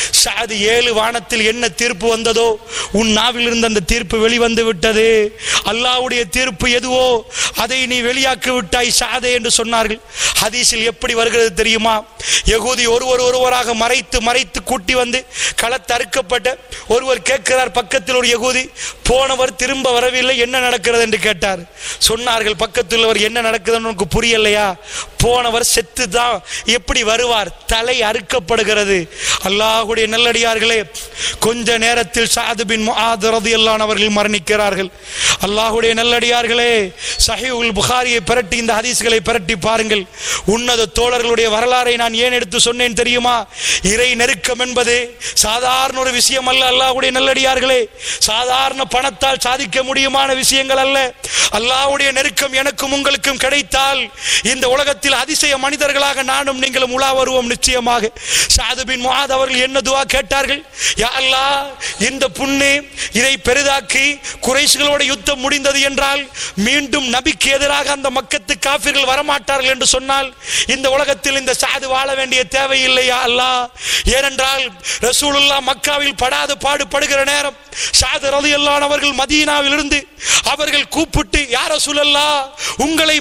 7 வானத்தில் என்ன தீர்ப்பு வந்ததோ உன் நாவில் இருந்து அந்த தீர்ப்பு வெளிவந்து விட்டது. அல்லாஹ்வுடைய தீர்ப்பு எதுவோ அதை நீ வெளியாக்கி விட்டாய் ஸஅத் என்று சொன்னார்கள். ஹதீஸில் எப்படி வருகிறது தெரியுமா? யகூதி ஒருவராக மறைத்து மறைத்து கூட்டி வந்து களத்தறுக்கப்பட்ட ஒருவர் கேட்கிறார், பக்கத்தில் ஒரு யகூதி, போனவர் திரும்ப வரவில்லை, என்ன நடக்கிறது என்று கேட்டார். சொன்னார்கள் பக்கத்தில் உள்ளவர், என்ன நடக்குதுன்னு உனக்கு புரியலையா? போனவர் செத்து தான் எப்படி வருவார்? தலை அறுக்கப்படுகிறது. அல்லாஹ்வுடைய நல்லடியார்களே, கொஞ்ச நேரத்தில் சஅத் பின் முஆத் ரலியல்லாஹு அன்ஹு அவர்கள் மரணிக்கிறார்கள். அல்லாஹ்வுடைய நல்லடியார்களே, சஹீஹுல் புகாரியை பிரட்டி இந்த ஹதீஸ்களை பிரட்டி பாருங்கள். உன்னத தோழர்களுடைய வரலாறை நான் ஏன் எடுத்து சொன்னேன் தெரியுமா? இறை நெருக்கம் என்பது சாதாரண ஒரு விஷயம் அல்ல. அல்லாஹ்வுடைய நல்லடியார்களே, சாதாரண பணத்தால் சாதிக்க முடியுமான விஷயங்கள் அல்ல. அல்லாஹ்வுடைய நெருக்கம் எனக்கும் உங்களுக்கும் கிடைத்தால் இந்த உலகத்தில் அதிசய மனிதர்களாக நானும் நீங்களும் உலா வருவோம் நிச்சயமாக. சஅத் பின் முஆத் அவர்கள் என்ன துஆ கேட்டார்கள்? யா அல்லாஹ், இந்த புண்ணு இதை பெரிதாக்கி குறைஷிகளோட யுத்தம் முடிந்தது என்றால் மீண்டும் நபிக்கு எதிராக அந்த மக்கத்து காஃபிர்கள் வரமாட்டார்கள் என்று சொன்னால் இந்த உலகத்தில் இந்த சஅத் வாழ வேண்டிய தேவையில்லை யா அல்லாஹ். ஏனென்றால் ரசூலுல்லாஹ் மக்காவில் படாத பாடுபடுகிற நேரம் சஅத் ரலியல்லாஹு அன்ஹு அவர்கள் மதீனாவில் இருந்து அவர்கள் கூப்பிட்டு, யா ரசூலல்லாஹ், உங்களை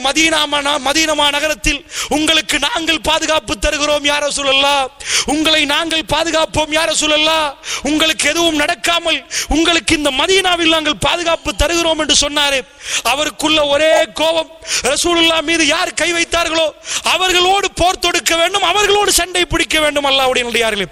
மதீனா நகரத்தில் உங்களுக்கு நாங்கள் பாதுகாப்பு தருகிறோம் யா ரசூலல்லாஹ், உங்களை நாங்கள் பாதுகாப்போம் யா ரசூலல்லாஹ், உங்களுக்கு எதுவும் நடக்காமல் உங்களுக்கு இந்த மதீனாவில் நாங்கள் பாதுகாப்பு தருகிறோம் என்று சொன்னாரே, அவருக்குள்ள ஒரே கோபம். ரசூலுல்லாஹ் மீது யார் கை வைத்தார்களோ அவர்களோடு போர் தொடுக்க வேண்டும், அவர்களோடு சண்டை பிடிக்க வேண்டும். அல்லாஹ்வுடைய நல்லடியார்களே,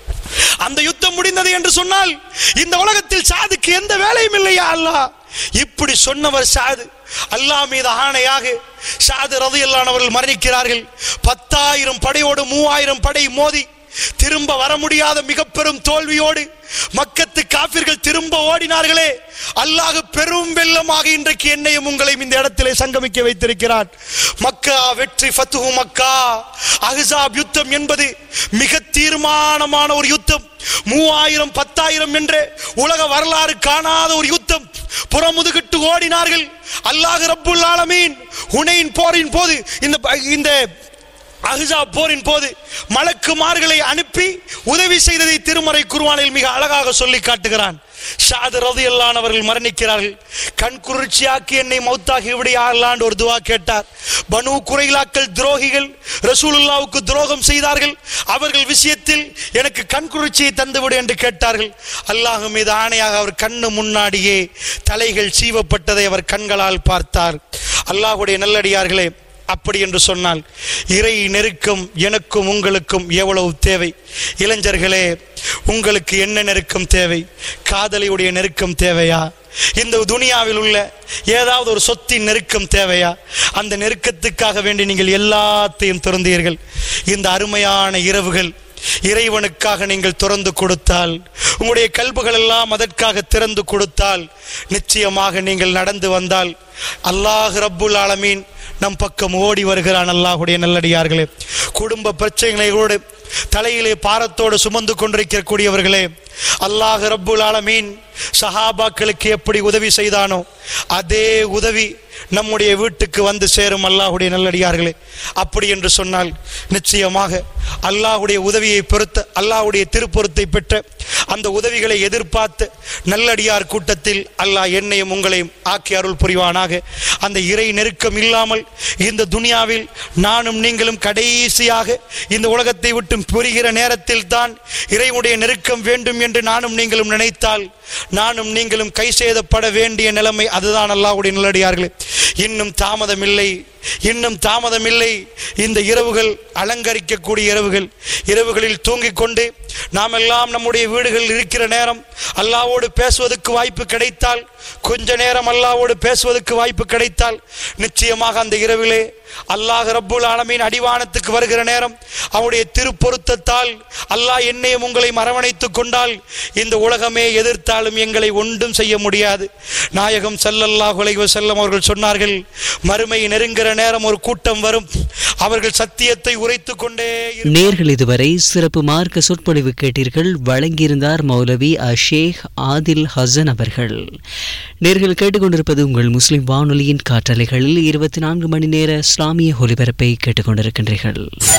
அந்த யுத்தம் முடிந்தது என்று சொன்னால் இந்த உலகத்தில் சாதுக்கு எந்த வேலையும் இல்லையா அல்லாஹ்? இப்படி சொன்னவர் சாது. அல்லாஹ் மீது ஆணையாக சஅத் ரலியல்லாஹு அன்ஹு அவர்கள் மரணிக்கிறார்கள். 10,000 படையோடு 3,000 படை மோதி திரும்ப வர முடியாத மிக பெரும் தோல்வியோடு மக்கத்து காஃபிர்கள் திரும்ப ஓடினார்களே. அல்லாஹ் பெரும் வெள்ளமாக இன்றைக்கு என்னையும் உங்களையும் இந்த இடத்திலே சங்கமிக்க வைத்திருக்கிறார். மக்கா வெற்றி, ஃபத்ஹு மக்கா, அஹ்ஸாப் யுத்தம் என்பது மிக தீர்மானமான ஒரு யுத்தம். 3,000 10,000 என்று உலக வரலாறு காணாத ஒரு யுத்தம். புறமுதுகிட்டு ஓடினார்கள். அல்லாஹ் ரப்புல் ஆலமீன் ஹுனைன் போரின் போது, இந்த அஹ்ஸாப் போரின் போது மலக்குமார்களை அனுப்பி உதவி செய்ததை திருமறை குர்ஆனில் மிக அழகாக சொல்லி காட்டுகிறான். சஅத் ரலியல்லாஹு அன்ஹு அவர்கள் மரணிக்கிறார்கள். கண் குளிர்ச்சியாக்கி என்னை மௌத்தாகி விடையாகலான்னு ஒரு துஆ கேட்டார். பனு குறைலாக்கள் துரோகிகள் ரசூலுல்லாஹ்வுக்கு துரோகம் செய்தார்கள். அவர்கள் விஷயத்தில் எனக்கு கண் குளிர்ச்சியை தந்துவிடு என்று கேட்டார்கள். அல்லாஹ் மீது ஆணையாக அவர் கண்ணு முன்னாடியே தலைகள் சீவப்பட்டதை அவர் கண்களால் பார்த்தார். அல்லாஹ்வுடைய நல்லடியார்களே, அப்படி என்று சொன்னால் இறை நெருக்கம் எனக்கும் உங்களுக்கும் எவ்வளவு தேவை? இளைஞர்களே, உங்களுக்கு என்ன நெருக்கம் தேவை? காதலியுடைய நெருக்கம் தேவையா? இந்த துனியாவில் உள்ள ஏதாவது ஒரு சொத்தின் நெருக்கம் தேவையா? அந்த நெருக்கத்துக்காக வேண்டி நீங்கள் எல்லாத்தையும் திறந்தீர்கள். இந்த அருமையான இரவுகள் இறைவனுக்காக நீங்கள் திறந்து கொடுத்தால், உங்களுடைய கல்புகள் எல்லாம் அதற்காக திறந்து கொடுத்தால், நிச்சயமாக நீங்கள் நடந்து வந்தால் அல்லாஹ் ரப்புல் ஆலமீன் நம் பக்கம் ஓடி வருகிறான். அல்லாஹ்வுடைய நல்லடியார்களே, குடும்ப பிரச்சனைகளோடு தலையிலே பாரத்தோடு சுமந்து கொண்டிருக்கக்கூடியவர்களே, அல்லாஹ் ரப்புல் ஆலமீன் சஹாபாக்களுக்கு எப்படி உதவி செய்தானோ அதே உதவி நம்முடைய வீட்டுக்கு வந்து சேரும். அல்லாஹ்வுடைய நல்லடியார்களே, அப்படி என்று சொன்னால் நிச்சயமாக அல்லாஹ்வுடைய உதவியை பொறுத்த, அல்லாஹ்வுடைய திருப்பொருத்தை பெற்ற அந்த உதவிகளை எதிர்பார்த்து நல்லடியார் கூட்டத்தில் அல்லாஹ் என்னையும் உங்களையும் ஆக்கி அருள் புரிவானாக. அந்த இறை நெருக்கம் இல்லாமல் இந்த துனியாவில் நானும் நீங்களும் கடைசியாக இந்த உலகத்தை விட்டு புரிகிற நேரத்தில் தான் இறைவனுடைய நெருக்கம் வேண்டும் என்று நானும் நீங்களும் நினைத்தால் நானும் நீங்களும் கை செய்தப்பட வேண்டிய நிலைமை அதுதான். அல்லாஹ்வுடைய நல்லடியார்களே, இன்னும் தாமதமில்லை, இன்னும் தாமதமில்லை. இந்த இரவுகள் அலங்கரிக்கக்கூடிய இரவுகள், இரவுகளில் தூங்கிக் கொண்டு நாம் எல்லாம் நம்முடைய வீடுகளில் இருக்கிற நேரம் அல்லாஹ்வோடு பேசுவதற்கு வாய்ப்பு கிடைத்தால், கொஞ்ச நேரம் அல்லாஹ்வோடு பேசுவதற்கு வாய்ப்பு கிடைத்தால், நிச்சயமாக அந்த இரவிலே அல்லாஹ் ரப்புல் ஆலமீன் அடிவானத்துக்கு வருகிற நேரம் அவருடைய திருப்பொருத்தத்தால் அல்லாஹ் என்னையும் உங்களையும் அரவணைத்துக் கொண்டால் இந்த உலகமே எதிர்த்தாலும் எங்களை ஒன்றும் செய்ய முடியாது. நாயகம் ஸல்லல்லாஹு அலைஹி வஸல்லம் அவர்கள் சொன்னார்கள், மறுமை நெருங்குகிற நேரம் ஒரு கூட்டம் வரும், அவர்கள் சத்தியத்தை உரைத்துக் கொண்டே. நேர்கள் இதுவரை சிறப்பு மார்க்க சொற்பொழிவு கேட்டீர்கள். வழங்கியிருந்தார் மௌலவி ஷேக் ஆதில் ஹசன் அவர்கள். நேர்கள் கேட்டுக்கொண்டிருப்பது உங்கள் முஸ்லிம் வானொலியின் காற்றலைகளில் 24 மணி நேர இஸ்லாமிய ஒலிபரப்பை கேட்டுக்கொண்டிருக்கின்றீர்கள்.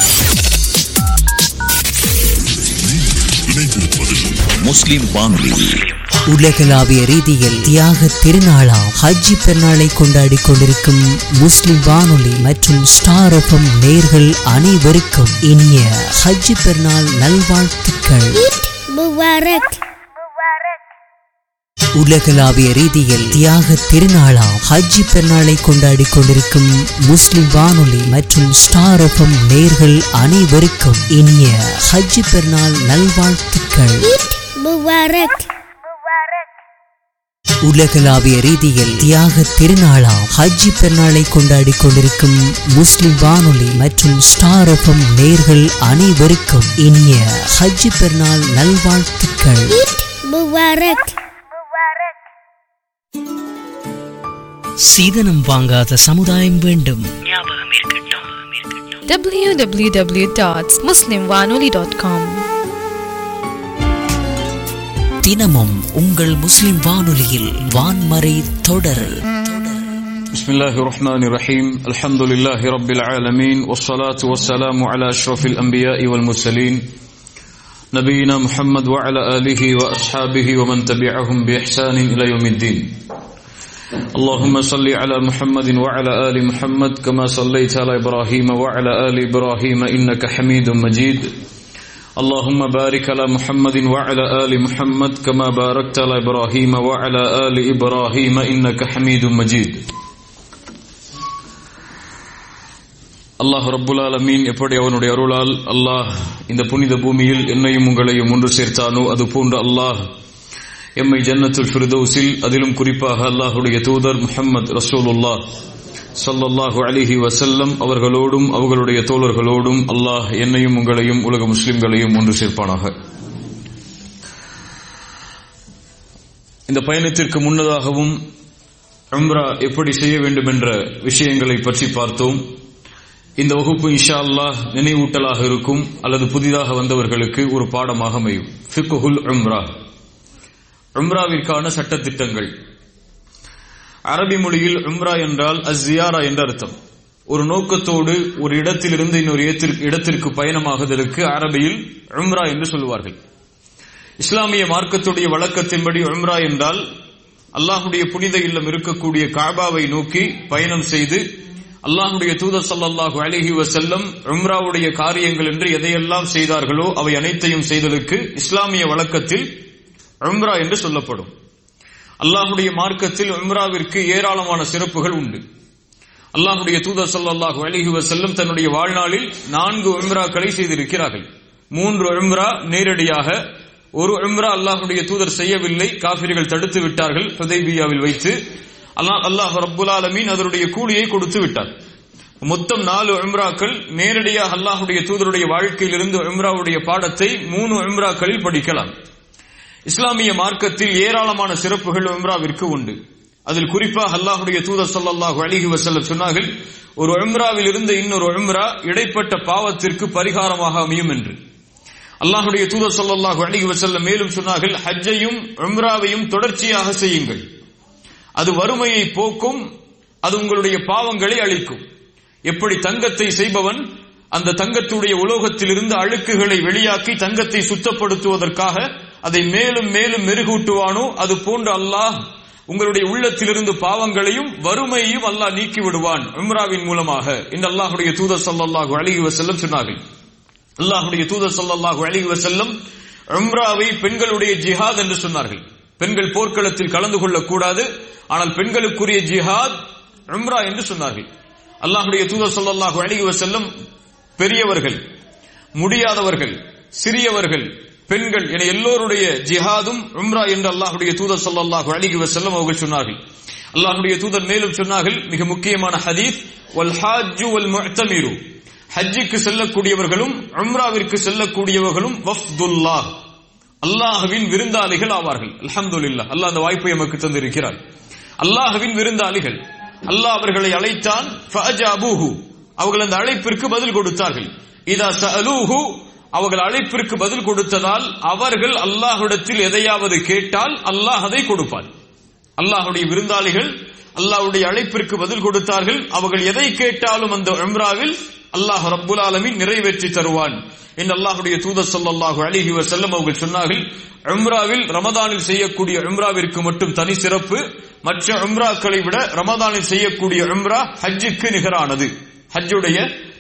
முஸ்லிம் வானொலி உலகளாவிய ரீதியில் தியாக திருநாளாம் ஹஜ்ஜி பெருநாளை கொண்டாடி கொண்டிருக்கும் முஸ்லிம் வானொலி மற்றும் ஸ்டார் எஃப்எம் நேயர்கள் அனைவருக்கும் இனிய ஹஜ்ஜி பெருநாள் நல்வாழ்த்துக்கள். உலகளாவிய ரீதியில் தியாக திருநாளாம் ஹஜ்ஜி பெருநாளை கொண்டாடி கொண்டிருக்கும் முஸ்லிம் வானொலி மற்றும் ஸ்டார் எஃப்எம் நேயர்கள் அனைவருக்கும் இனிய ஹஜ்ஜி பெருநாள் நல்வாழ்த்துக்கள். உலகளாவிய ரீதியில் தியாக திருநாளாம் ஹஜ்ஜி பெருநாளை கொண்டாடி கொண்டிருக்கும் முஸ்லிம் வானொலி மற்றும் ஸ்டார் எஃப்எம் நேயர்கள் அனைவருக்கும் இனிய ஹஜ்ஜி பெருநாள் நல்வாழ்த்துக்கள். சீதனம் வாங்காத சமுதாயம் வேண்டும். www.muslimwanoli.com. தினமும் உங்கள் முஸ்லிம் வானொலியில் வான்மறை தொடர். பிஸ்மில்லாஹிர் ரஹ்மானிர் ரஹீம். அல்ஹம்துலில்லாஹி ரப்பில் ஆலமீன் வஸ்ஸலாத்து வஸ்ஸலாமு அலா அஷ்ரஃபில் அன்பியாஇ வல் முர்சலீன் நபியினா முஹம்மத் வ அலா ஆலிஹி வ அஸ்ஹாபிஹி வ மன் தபிஅஹும் பி இஹ்சானின் இலா யௌமித்தீன். اللهم صل على محمد وعلى آل محمد كما صليت على إبراهيم وعلى آل إبراهيم إنك حميد مجيد. اللهم بارك على محمد وعلى آل محمد كما باركت على إبراهيم وعلى آل إبراهيم إنك حميد مجيد. அல்லாஹ் ரப்புல் ஆலமீன் எப்படி அவனுடைய அருளால் அல்லாஹ் இந்த புனித பூமியில் என்னையும் உங்களையும் ஒன்று சேர்த்தானோ அது போன்று அல்லாஹ் எம்மை ஜன்னத்துல் ஃபிர்தௌஸில் அதிலும் குறிப்பாக அல்லாஹ்வுடைய தூதர் முஹம்மது ரசூலுல்லாஹ் ஸல்லல்லாஹு அலைஹி வஸல்லம் அவர்களோடும் அவர்களுடைய தோழர்களோடும் அல்லாஹ் என்னையும் உங்களையும் உலக முஸ்லிம்களையும் ஒன்று சேர்ப்பானாக. இந்த பயணத்திற்கு முன்னதாகவும் உம்ரா எப்படி செய்ய வேண்டும் என்ற விஷயங்களை பற்றி பார்த்தோம். இந்த வகுப்பு இன்ஷா அல்லாஹ் நினைவூட்டலாக இருக்கும் அல்லது புதிதாக வந்தவர்களுக்கு ஒரு பாடமாக அமையும். ஃபிக்ஹுல் உம்ரா, உம்ராவிற்கான சட்டத்திட்டங்கள். அரபி மொழியில் உம்ரா என்றால் அஸ்ஸியாரா என்ற அர்த்தம். ஒரு நோக்கத்தோடு ஒரு இடத்திலிருந்து இன்னொரு இடத்திற்கு பயணமாகுதலுக்கு அரபியில் உம்ரா என்று சொல்லுவார்கள். இஸ்லாமிய மார்க்கத்துடைய வழக்கத்தின்படி உம்ரா என்றால் அல்லாஹ்வுடைய புனித இல்லம் இருக்கக்கூடிய காபாவை நோக்கி பயணம் செய்து அல்லாஹ்வுடைய தூதர் ஸல்லல்லாஹு அலைஹி வஸல்லம் உம்ராவுடைய காரியங்கள் என்று எதையெல்லாம் செய்தார்களோ அவை அனைத்தையும் செய்தலுக்கு இஸ்லாமிய வழக்கத்தில் உம்ரா என்று சொல்லப்படும். அல்லாஹ்வுடைய மார்க்கத்தில் உம்ராவிற்கு ஏராளமான சிறப்புகள் உண்டு. அல்லாஹ்வுடைய தூதர் ஸல்லல்லாஹு அலைஹி வஸல்லம் தன்னுடைய வாழ்நாளில் 4 உம்ராக்களை செய்திருக்கிறார்கள். 3 உம்ரா நேரடியாக, ஒரு உம்ரா அல்லாஹ்வுடைய தூதர் செய்யவில்லை, காஃபிர்கள் தடுத்து விட்டார்கள் ஹுதைபியாவில் வைத்து. அல்லாஹ் ரப்புல் ஆலமீன் அதனுடைய கூலியை கொடுத்து விட்டார். மொத்தம் 4 உம்ராக்கள் நேரடியாக அல்லாஹ்வுடைய தூதருடைய வாழ்க்கையிலிருந்து உம்ராவுடைய பாடத்தை 3 உம்ராக்களில் படிக்கலாம். இஸ்லாமிய மார்க்கத்தில் ஏராளமான சிறப்புகள் உம்ராவிற்கு உண்டு. அதில் குறிப்பாக அல்லாஹ்வுடைய தூதர் ஸல்லல்லாஹு அலைஹி வஸல்லம் சொன்னார்கள், ஒரு உம்ராவில் இருந்து இன்னொரு உம்ரா இடைப்பட்ட பாவத்திற்கு பரிகாரமாக அமையும் என்று. அல்லாஹ்வுடைய தூதர் ஸல்லல்லாஹு அலைஹி வஸல்லம் மேலும் சொன்னார்கள், ஹஜ்ஜையும் உம்ராவையும் தொடர்ச்சியாக செய்யுங்கள். அது வறுமையை போக்கும், அது உங்களுடைய பாவங்களை அழிக்கும். எப்படி தங்கத்தை செய்பவன் அந்த தங்கத்துடைய உலோகத்திலிருந்து அழுக்குகளை வெளியாக்கி தங்கத்தை சுத்தப்படுத்துவதற்காக அதை மேலும் மேலும் மெருகூட்டுவானோ அது போன்று அல்லாஹ் உங்களுடைய உள்ளத்திலிருந்து பாவங்களையும் வறுமையையும் அல்லாஹ் நீக்கி விடுவான் உம்ராவின் மூலமாக என்று அல்லாஹ்வுடைய தூதர் ஸல்லல்லாஹு அலைஹி வஸல்லம் சொன்னார்கள். அல்லாஹ்வுடைய தூதர் ஸல்லல்லாஹு அலைஹி வஸல்லம் உம்ராவை பெண்களுடைய ஜிஹாத் என்று சொன்னார்கள். பெண்கள் போர்க்களத்தில் கலந்து கொள்ளக்கூடாது, ஆனால் பெண்களுக்குரிய ஜிஹாத் உம்ரா என்று சொன்னார்கள். அல்லாஹ்வுடைய தூதர் ஸல்லல்லாஹு அலைஹி வஸல்லம் பெரியவர்கள், முடியாதவர்கள், சிறியவர்கள், பெண்கள் என எல்லோருடைய ஜிஹாதும் உம்ரா என்று அல்லாஹ்வுடைய தூதர் ஸல்லல்லாஹு அலைஹி வஸல்லம் அவர்கள் சொன்னார்கள். அல்லாஹ்வுடைய தூதர் மேலும் சொன்னார்கள், மிக முக்கியமான ஹதீஸ், வல் ஹாஜ்ஜு வல் முஅ்தமிரு, ஹஜ்ஜுக்கு செல்லக்கூடியவர்களும் உம்ராவிற்கு செல்லக்கூடியவர்களும் வஃப்துல்லாஹ், அல்லாஹ்வின் விருந்தாளிகள் ஆவார்கள். அல்ஹம்துலில்லாஹ், அல்லாஹ் அந்த வாய்ப்பை நமக்கு தந்திருக்கிறார். அல்லாஹ்வின் விருந்தாளிகள். அல்லாஹ் அவர்களை அழைத்தான், ஃபஅஜாபூஹு, அவர்கள் அந்த அழைப்பிற்கு பதில் கொடுத்தார்கள். இதா சஅலூஹு, அவர்கள் அழைப்பிற்கு பதில் கொடுத்ததால் அவர்கள் அல்லாஹ்விடத்தில் எதையாவது கேட்டால் அல்லாஹ் அதை கொடுப்பார். அல்லாஹ்வுடைய விருந்தாளிகள் அல்லாஹ்வுடைய அழைப்பிற்கு பதில் கொடுத்தார்கள். அவர்கள் எதை கேட்டாலும் அந்த உம்ராவில் அல்லாஹ் ரப்புல் ஆலமீன் நிறைவேற்றி தருவான் என்று அல்லாஹ்வுடைய தூதர் ஸல்லல்லாஹு அலைஹி வஸல்லம் அவர்கள் சொன்னார்கள். உம்ராவில் ரமதானில் செய்யக்கூடிய உம்ராவிற்கு மட்டும் தனி சிறப்பு. மற்ற உம்ராக்களை விட ரமதானில் செய்யக்கூடிய உம்ரா ஹஜ்ஜுக்கு நிகரானது. ஹஜ்ஜுடைய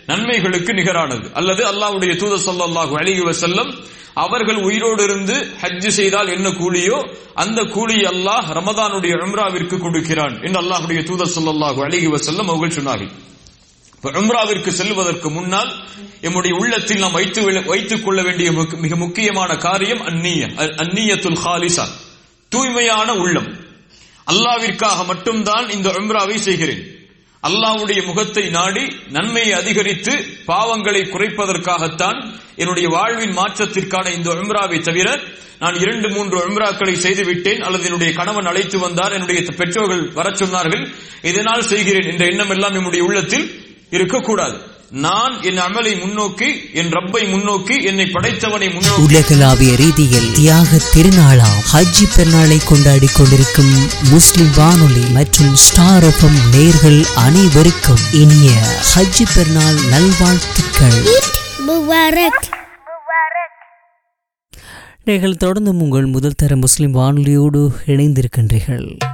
நன்மைகளுக்கு நிகரானது. அல்லது அல்லாஹ்வுடைய தூதர் ஸல்லல்லாஹு அலைஹி வஸல்லம் அவர்கள் உயிரோடு இருந்து ஹஜ் செய்தால் என்ன கூலியோ அந்த கூலி அல்லாஹ் ரமதானுடைய உம்ராவிற்கு கொடுக்கிறான் என்று அல்லாஹ்வுடைய தூதர் ஸல்லல்லாஹு அலைஹி வஸல்லம் அவர்கள் சொன்னார்கள். உம்ராவிற்கு செல்வதற்கு முன்னால் நம்முடைய உள்ளத்தில் நாம் வைத்துக் கொள்ள வேண்டிய மிக முக்கியமான காரியம் அந்நியத்துல் ஹாலிஸா, தூய்மையான உள்ளம். அல்லாஹ்விற்காக மட்டும்தான் இந்த உம்ராவை செய்கிறேன், அல்லாஹ்வுடைய முகத்தை நாடி நன்மையை அதிகரித்து பாவங்களை குறைப்பதற்காகத்தான் என்னுடைய வாழ்வின் மாற்றத்திற்கான இந்த உம்ராவை தவிர நான் 2-3 உம்ராக்களை செய்துவிட்டேன், அல்லது என்னுடைய கணவன் அழைத்து வந்தார், என்னுடைய பெற்றோர்கள் வரச் சொன்னார்கள், இதனால் செய்கிறேன் என்ற எண்ணம் எல்லாம் என்னுடைய உள்ளத்தில் இருக்கக்கூடாது. நான் என் அமலை முன்னோக்கி, என் ரப்பை முன்னோக்கி, என்னை படைத்தவனை முன்னோக்கி. உலகளாவிய ரீதியில் தியாக திருநாளாம் ஹஜ்ஜி பெருநாளை கொண்டாடி கொண்டிருக்கும் முஸ்லிம் வானொலி மற்றும் ஸ்டார் எஃப்எம் நேயர்கள் அனைவருக்கும் இனிய ஹஜ்ஜி பெருநாள் நல்வாழ்த்துக்கள். நீங்கள் தொடர்ந்து உங்கள் முதல் தர முஸ்லிம் வானொலியோடு இணைந்திருக்கின்றீர்கள்.